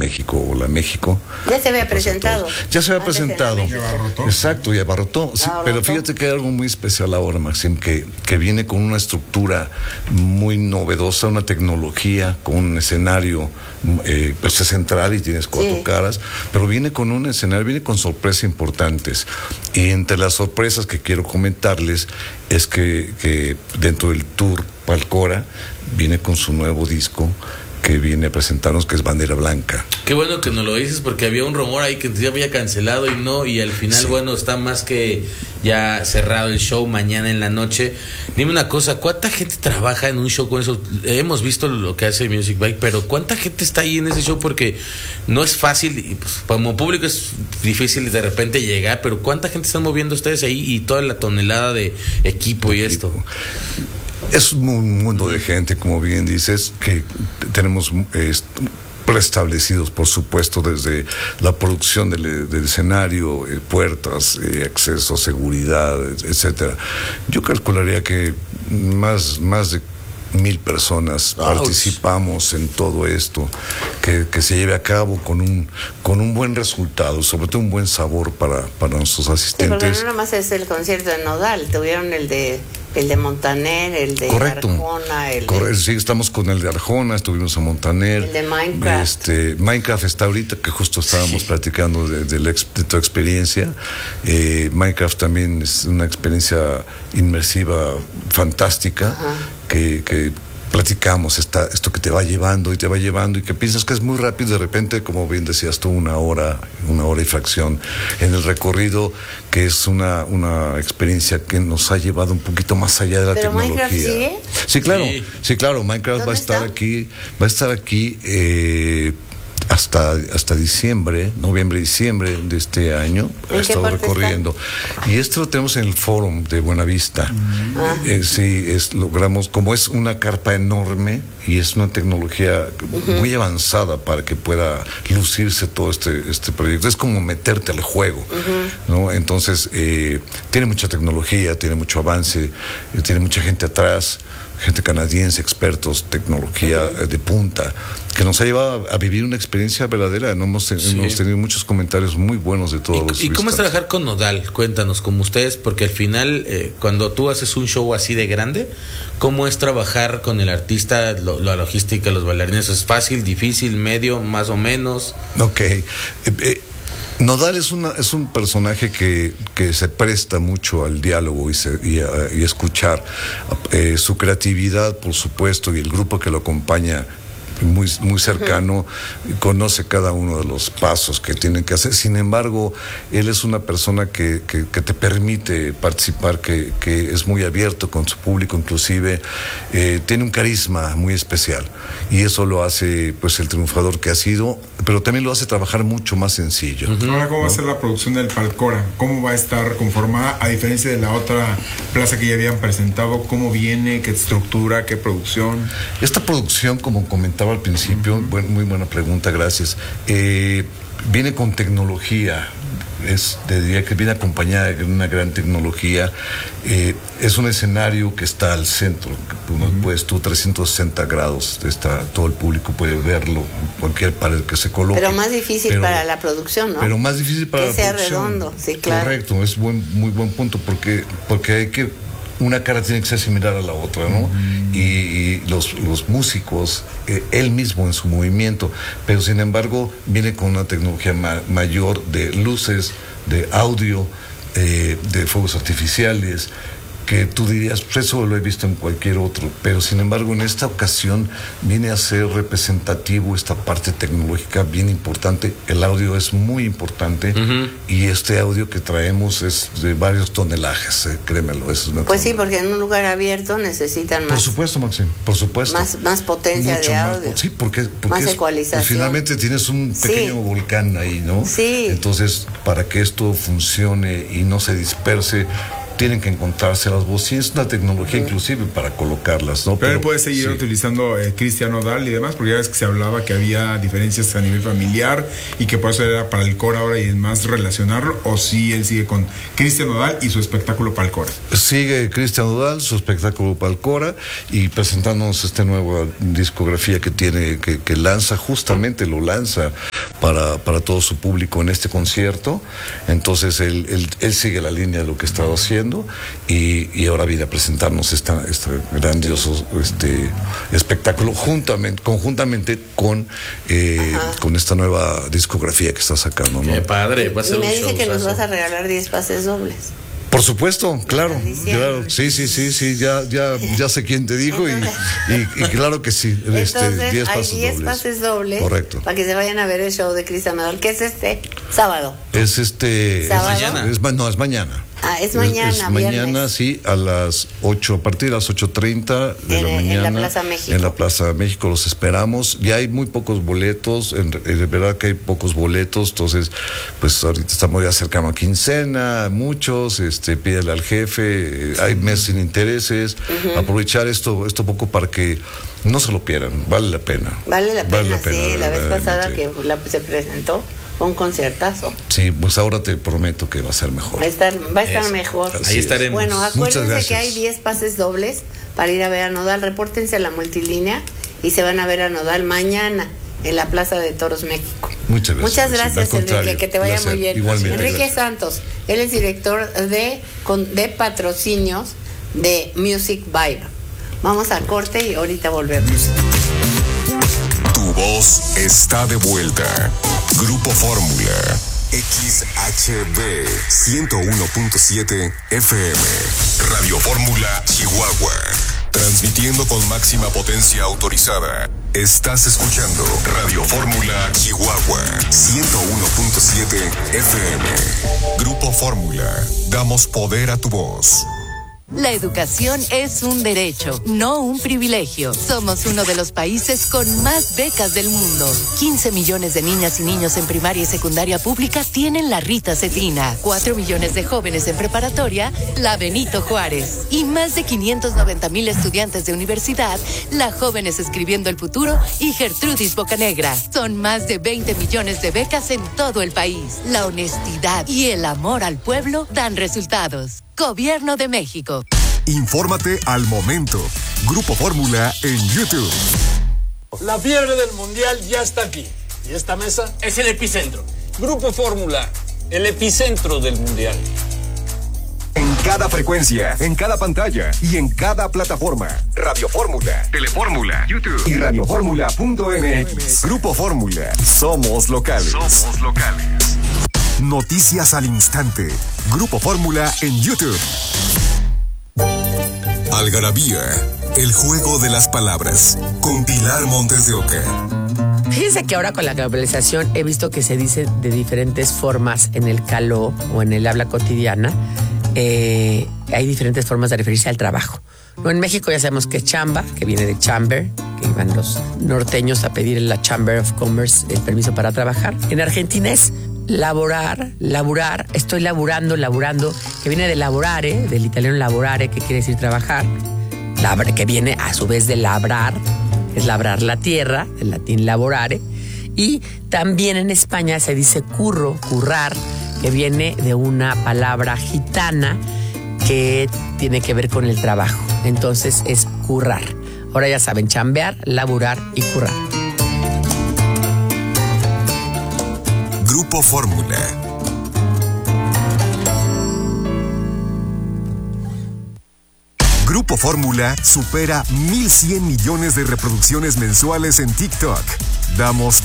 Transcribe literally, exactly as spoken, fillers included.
México, Hola México. Ya se había presentado. Ya se había presentado. Exacto, y abarrotó. Sí, abarrotó. Pero fíjate que hay algo muy especial ahora, Maxim, que, que viene con una estructura muy novedosa, una tecnología, con un escenario eh, pues es central y tienes cuatro Sí. caras, pero viene con un escenario, viene con sorpresas importantes. Y entre las sorpresas que quiero comentarles es que, que dentro del tour Palcora viene con su nuevo disco que viene a presentarnos, que es Bandera Blanca. Qué bueno que nos lo dices, porque había un rumor ahí que ya había cancelado y no, y al final, sí. bueno, está más que ya cerrado el show mañana en la noche. Dime una cosa, ¿cuánta gente trabaja en un show con eso? Hemos visto lo que hace Music Bike, pero ¿cuánta gente está ahí en ese show? Porque no es fácil, y pues, como público es difícil de repente llegar, pero ¿cuánta gente están moviendo ustedes ahí y toda la tonelada de equipo y esto? Es un mundo de gente, como bien dices, que tenemos eh, preestablecidos, por supuesto, desde la producción del, del escenario, eh, puertas, eh, acceso, seguridad, etcétera. Yo calcularía que más, más de mil personas Ouch. participamos en todo esto, que, que se lleve a cabo con un con un buen resultado, sobre todo un buen sabor para, para nuestros asistentes. Sí, porque no nomás es el concierto de Nodal, tuvieron el de el de Montaner, el de Correcto. Arjona, el Correcto. de... Sí, estamos con el de Arjona, estuvimos a Montaner. El de Minecraft. Este, Minecraft está ahorita, que justo estábamos sí. platicando de, de, de, de tu experiencia. Eh, Minecraft también es una experiencia inmersiva fantástica, que, que platicamos esta, esto que te va llevando y te va llevando y que piensas que es muy rápido, de repente, como bien decías tú, una hora, una hora y fracción en el recorrido, que es una, una experiencia que nos ha llevado un poquito más allá de la ¿Pero tecnología. Minecraft sigue? Sí, claro, sí, sí claro, Minecraft va a estar está? aquí, va a estar aquí eh, hasta, hasta diciembre, noviembre, diciembre de este año, ha estado recorriendo. Está? Y esto lo tenemos en el Fórum de Buenavista. Mm. Ah. Eh, sí, es, logramos, como es una carpa enorme y es una tecnología uh-huh. muy avanzada para que pueda lucirse todo este, este proyecto. Es como meterte al juego, uh-huh. ¿no? Entonces, eh, tiene mucha tecnología, tiene mucho avance, eh, tiene mucha gente atrás, gente canadiense, expertos, tecnología uh-huh. de punta, que nos ha llevado a vivir una experiencia verdadera. No hemos, sí. hemos tenido muchos comentarios muy buenos de todos ¿Y, los ¿Y cómo es trabajar con Nodal? Cuéntanos, como ustedes, porque al final, eh, cuando tú haces un show así de grande, ¿cómo es trabajar con el artista, lo, la logística, los bailarines? ¿Es fácil, difícil, medio, más o menos? Ok. Eh, eh, Nodal es, una, es un personaje que, que se presta mucho al diálogo y, se, y, a, y escuchar. Eh, su creatividad, por supuesto, y el grupo que lo acompaña muy, muy cercano, uh-huh. conoce cada uno de los pasos que tienen que hacer. Sin embargo, él es una persona que, que, que te permite participar, que, que es muy abierto con su público, inclusive eh, tiene un carisma muy especial, y eso lo hace pues el triunfador que ha sido, pero también lo hace trabajar mucho más sencillo. Uh-huh. Ahora, ¿cómo ¿no? va a ser la producción del Palcora? ¿Cómo va a estar conformada, a diferencia de la otra plaza que ya habían presentado? ¿Cómo viene? ¿Qué estructura? ¿Qué producción? Esta producción, como comentaba al principio, uh-huh. buen, muy buena pregunta, gracias. Eh, viene con tecnología, es, te diría que viene acompañada de una gran tecnología. Eh, es un escenario que está al centro, que uh-huh. puedes tú trescientos sesenta grados, está, todo el público puede verlo, cualquier pared que se coloque. Pero más difícil pero, para la producción, ¿no? Pero más difícil para que la sea producción. Redondo, sí, claro. Correcto, es buen, muy buen punto, porque, porque hay que una cara tiene que ser similar a la otra, ¿no? Mm. Y, y los, los músicos, eh, él mismo en su movimiento, pero sin embargo viene con una tecnología ma- mayor de luces, de audio, eh, de fuegos artificiales, que tú dirías, pues eso lo he visto en cualquier otro, pero sin embargo en esta ocasión viene a ser representativo esta parte tecnológica bien importante. El audio es muy importante, uh-huh. y este audio que traemos es de varios tonelajes, eh, créemelo. Es una pues tonel- sí, porque en un lugar abierto necesitan más. Por supuesto, Maxim, por supuesto. Más, más potencia Mucho de más, audio. sí, porque, porque más es, ecualización. pues finalmente tienes un pequeño sí. volcán ahí, ¿no? Sí. Entonces, para que esto funcione y no se disperse, tienen que encontrarse las bocinas, una tecnología uh-huh. inclusive para colocarlas, ¿no? Pero, Pero él puede seguir sí. utilizando eh, Cristian Nodal y demás, porque ya ves que se hablaba que había diferencias a nivel familiar y que por eso era para el coro ahora y es más relacionarlo, o si él sigue con Cristian Nodal y su espectáculo Palcora. Sigue Cristian Nodal, su espectáculo Palcora, y presentándonos esta nueva discografía que tiene, que, que lanza, justamente lo lanza para, para todo su público en este concierto. Entonces él, él, él sigue la línea de lo que estaba haciendo y, y ahora viene a presentarnos esta, este grandioso este, espectáculo juntamente, conjuntamente con, eh, con esta nueva discografía que está sacando, ¿no? Qué padre, va a ser y me un dice showzazo. que nos vas a regalar diez pases dobles. Por supuesto, claro, claro, sí, sí, sí, sí, ya, ya, ya sé quién te dijo y, y, y claro que sí, Entonces, este, diez hay pases diez dobles. pases dobles. Correcto. Para que se vayan a ver el show de Cristian Nodal, que es este sábado. Es este, ¿Sábado? es mañana, es, no, es mañana. Ah, es mañana, Es, es mañana, viernes. sí, a las ocho, a partir de las ocho treinta de En- la en mañana. la Plaza México. En la Plaza México los esperamos. Ya hay muy pocos boletos, en, en verdad que hay pocos boletos, entonces, pues ahorita estamos ya cercano a quincena, muchos, este, pídele al jefe, eh, hay meses sin intereses, uh-huh. aprovechar esto, esto poco para que no se lo pierdan, vale la pena. Vale la pena, Vale la pena, sí, la vez pasada sí. que la, se presentó. Un conciertazo. Sí, pues ahora te prometo que va a ser mejor. Va a estar, va a estar Es, mejor. ahí estaremos. Bueno, Muchas acuérdense gracias. que hay diez pases dobles para ir a ver a Nodal. Repórtense a la multilínea y se van a ver a Nodal mañana en la Plaza de Toros México. Muchas gracias. Muchas gracias, Al Enrique, contrario, que te vaya placer. muy bien. Igualmente, Enrique gracias. Santos, él es director de, con- de patrocinios de Music Vibe. Vamos a corte y ahorita volvemos. Tu voz está de vuelta. Grupo Fórmula. X H B ciento uno punto siete F M. Radio Fórmula Chihuahua. Transmitiendo con máxima potencia autorizada. Estás escuchando Radio Fórmula Chihuahua ciento uno punto siete F M. Grupo Fórmula. Damos poder a tu voz. La educación es un derecho, no un privilegio. Somos uno de los países con más becas del mundo. quince millones de niñas y niños en primaria y secundaria pública tienen la Rita Cetina. cuatro millones de jóvenes en preparatoria, la Benito Juárez. Y más de quinientos noventa mil estudiantes de universidad, la Jóvenes Escribiendo el Futuro y Gertrudis Bocanegra. Son más de veinte millones de becas en todo el país. La honestidad y el amor al pueblo dan resultados. Gobierno de México. Infórmate al momento. Grupo Fórmula en YouTube. La fiebre del mundial ya está aquí. Y esta mesa es el epicentro. Grupo Fórmula, el epicentro del mundial. En cada frecuencia, en cada pantalla y en cada plataforma. Radio Fórmula, Telefórmula, YouTube y radio fórmula punto m x. Grupo Fórmula. Somos locales. Somos locales. Noticias al instante. Grupo Fórmula en YouTube. Algarabía. El juego de las palabras. Con Pilar Montes de Oca. Fíjense que ahora con la globalización he visto que se dice de diferentes formas en el caló o en el habla cotidiana. Eh, hay diferentes formas de referirse al trabajo. No, en México ya sabemos que es chamba, que viene de chamber, que iban los norteños a pedir en la Chamber of Commerce el permiso para trabajar. En Argentina es laborar, laburar, estoy laburando, laburando, que viene de laborare, del italiano laborare, que quiere decir trabajar, Labra, que viene a su vez de labrar, es labrar la tierra, del latín laborare. Y también en España se dice curro, currar, que viene de una palabra gitana que tiene que ver con el trabajo. Entonces es currar. Ahora ya saben, chambear, laburar y currar. Grupo Fórmula. Grupo Fórmula supera mil cien millones de reproducciones mensuales en TikTok. Damos